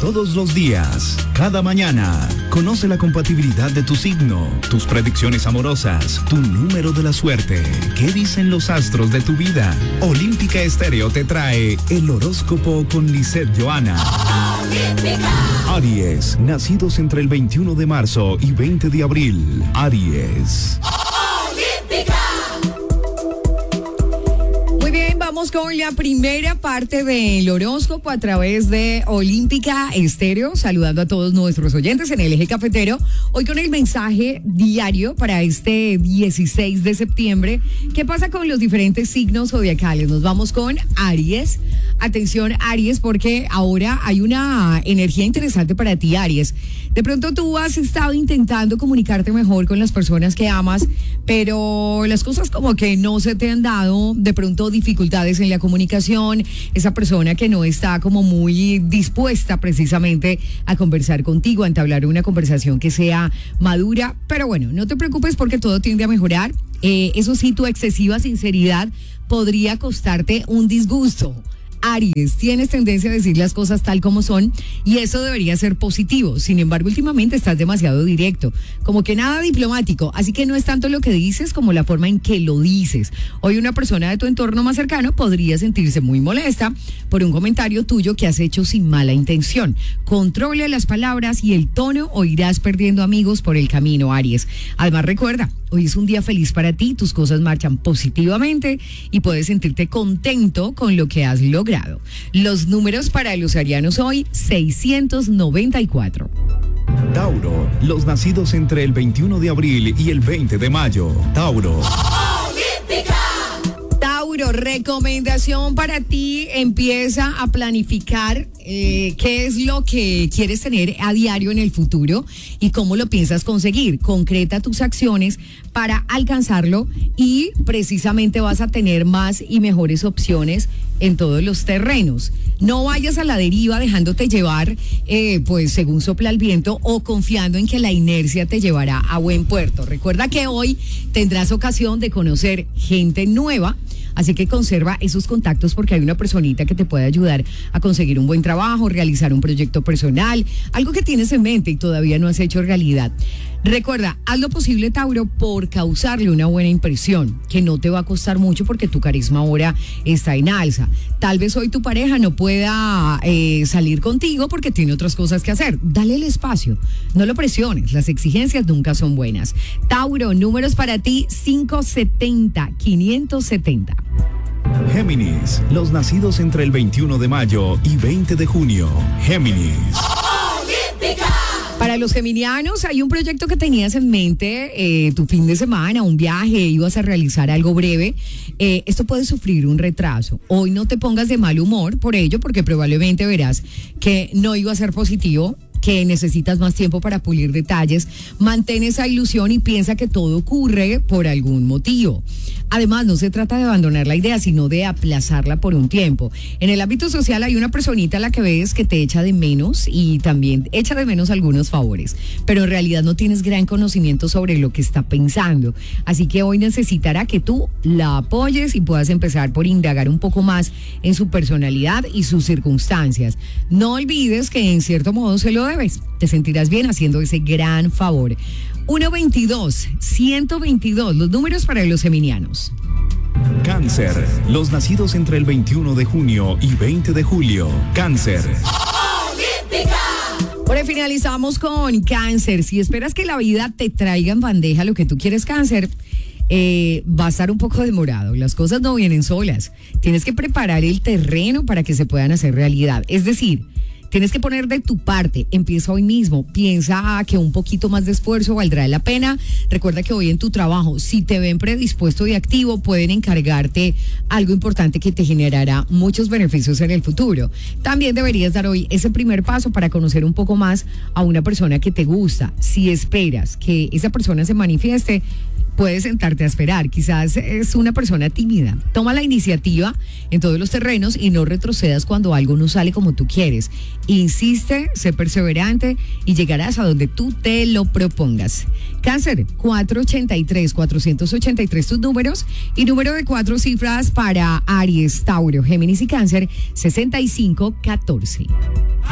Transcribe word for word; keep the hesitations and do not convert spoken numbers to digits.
todos los días, cada mañana. Conoce la compatibilidad de tu signo, tus predicciones amorosas, tu número de la suerte. ¿Qué dicen los astros de tu vida? Olímpica Estéreo te trae el horóscopo con Lisette Johanna. Olímpica. Aries, nacidos entre el veintiuno de marzo y veinte de abril. Aries. Vamos con la primera parte del horóscopo a través de Olímpica Estéreo, saludando a todos nuestros oyentes en el Eje Cafetero, hoy con el mensaje diario para este dieciséis de septiembre. ¿Qué pasa con los diferentes signos zodiacales? Nos vamos con Aries. Atención, Aries, porque ahora hay una energía interesante para ti, Aries. De pronto tú has estado intentando comunicarte mejor con las personas que amas, pero las cosas como que no se te han dado, de pronto dificultades en la comunicación, esa persona que no está como muy dispuesta precisamente a conversar contigo, a entablar una conversación que sea madura, pero bueno, no te preocupes porque todo tiende a mejorar. Eh, eso sí, tu excesiva sinceridad podría costarte un disgusto. Aries, tienes tendencia a decir las cosas tal como son y eso debería ser positivo. Sin embargo, últimamente estás demasiado directo, como que nada diplomático, así que no es tanto lo que dices como la forma en que lo dices. Hoy una persona de tu entorno más cercano podría sentirse muy molesta por un comentario tuyo que has hecho sin mala intención. Controla las palabras y el tono o irás perdiendo amigos por el camino, Aries. Además, recuerda, hoy es un día feliz para ti, tus cosas marchan positivamente y puedes sentirte contento con lo que has logrado. Los números para los arianos hoy, seiscientos noventa y cuatro. Tauro, los nacidos entre el veintiuno de abril y el veinte de mayo. Tauro. Olímpica. Tauro, recomendación para ti, empieza a planificar eh, qué es lo que quieres tener a diario en el futuro y cómo lo piensas conseguir. Concreta tus acciones para alcanzarlo y precisamente vas a tener más y mejores opciones en todos los terrenos. No vayas a la deriva dejándote llevar eh, pues según sopla el viento o confiando en que la inercia te llevará a buen puerto. Recuerda que hoy tendrás ocasión de conocer gente nueva, así que conserva esos contactos porque hay una personita que te puede ayudar a conseguir un buen trabajo, realizar un proyecto personal, algo que tienes en mente y todavía no has hecho realidad. Recuerda, haz lo posible, Tauro, por causarle una buena impresión, que no te va a costar mucho porque tu carisma ahora está en alza. Tal vez hoy tu pareja no pueda eh, salir contigo porque tiene otras cosas que hacer. Dale el espacio, no lo presiones, las exigencias nunca son buenas. Tauro, números para ti, quinientos setenta, quinientos setenta. Géminis, los nacidos entre el veintiuno de mayo y veinte de junio. Géminis. Olímpica. Para los geminianos, hay un proyecto que tenías en mente, eh, tu fin de semana, un viaje, ibas a realizar algo breve. Eh, esto puede sufrir un retraso. Hoy no te pongas de mal humor por ello, porque probablemente verás que no iba a ser positivo, que necesitas más tiempo para pulir detalles. Mantén esa ilusión y piensa que todo ocurre por algún motivo. Además, no se trata de abandonar la idea, sino de aplazarla por un tiempo. En el ámbito social hay una personita a la que ves que te echa de menos y también echa de menos algunos favores, pero en realidad no tienes gran conocimiento sobre lo que está pensando. Así que hoy necesitará que tú la apoyes y puedas empezar por indagar un poco más en su personalidad y sus circunstancias. No olvides que en cierto modo se lo debes. Te sentirás bien haciendo ese gran favor. ciento veintidós, ciento veintidós, los números para los geminianos. Cáncer, los nacidos entre el veintiuno de junio y veinte de julio. Cáncer. Olímpica. Ahora finalizamos con Cáncer. Si esperas que la vida te traiga en bandeja lo que tú quieres, Cáncer, Eh, va a estar un poco demorado. Las cosas no vienen solas. Tienes que preparar el terreno para que se puedan hacer realidad. Es decir, tienes que poner de tu parte. Empieza hoy mismo. Piensa que un poquito más de esfuerzo valdrá la pena. Recuerda que hoy en tu trabajo, si te ven predispuesto y activo, pueden encargarte algo importante que te generará muchos beneficios en el futuro. También deberías dar hoy ese primer paso para conocer un poco más a una persona que te gusta. Si esperas que esa persona se manifieste, puedes sentarte a esperar. Quizás es una persona tímida. Toma la iniciativa en todos los terrenos y no retrocedas cuando algo no sale como tú quieres. Insiste, sé perseverante y llegarás a donde tú te lo propongas. Cáncer, cuatrocientos ochenta y tres, cuatrocientos ochenta y tres tus números y número de cuatro cifras para Aries, Tauro, Géminis y Cáncer, sesenta y cinco catorce.